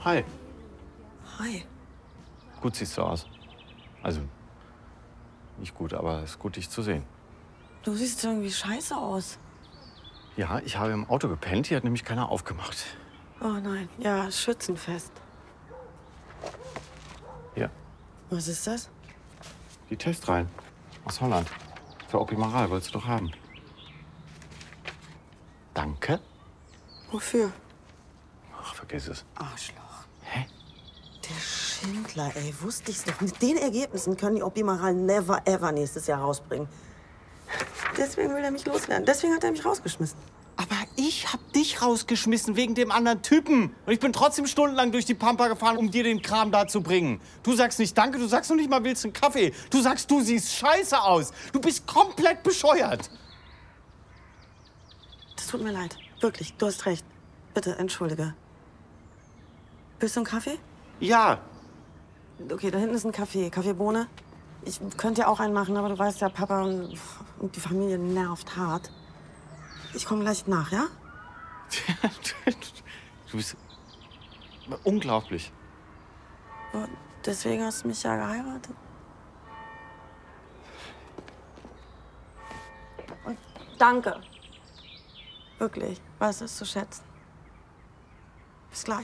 Hi. Hi. Gut siehst du aus. Also, nicht gut, aber es ist gut, dich zu sehen. Du siehst irgendwie scheiße aus. Ja, ich habe im Auto gepennt. Hier hat nämlich keiner aufgemacht. Oh nein, ja, Schützenfest. Hier, Was ist das? die Testreihen aus Holland. Für Opimaral wolltest du doch haben. Danke. Wofür? Ach, vergiss es. Arschloch. Hä? Der Schindler, ey, wusste ich's doch. Mit den Ergebnissen können die Opimaral never ever nächstes Jahr rausbringen. Deswegen will er mich loswerden. Deswegen hat er mich rausgeschmissen. Aber ich hab dich rausgeschmissen wegen dem anderen Typen. Und ich bin trotzdem stundenlang durch die Pampa gefahren, um dir den Kram da zu bringen. Du sagst nicht Danke, du sagst noch nicht mal, willst einen Kaffee. Du sagst, du siehst scheiße aus. Du bist komplett bescheuert. Das tut mir leid. Wirklich, du hast recht. Bitte, entschuldige. Willst du einen Kaffee? Ja. Okay, da hinten ist ein Kaffee. Kaffeebohne. Ich könnte ja auch einen machen, aber du weißt ja, Papa und die Familie nervt hart. Ich komme gleich nach, ja? Du bist unglaublich. Und deswegen hast du mich ja geheiratet. Und danke. Wirklich, weiß es zu schätzen. Bis gleich.